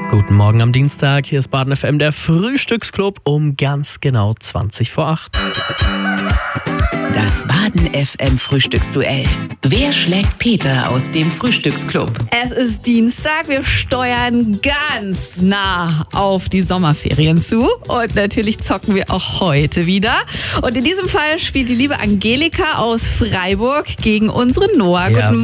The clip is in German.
Guten Morgen am Dienstag, hier ist Baden FM, der Frühstücksclub um ganz genau 20 vor 8. Das Baden FM Frühstücksduell. Wer schlägt Peter aus dem Frühstücksclub? Es ist Dienstag, wir steuern ganz nah auf die Sommerferien zu und natürlich zocken wir auch heute wieder. Und in diesem Fall spielt die liebe Angelika aus Freiburg gegen unseren Noah. Ja. Guten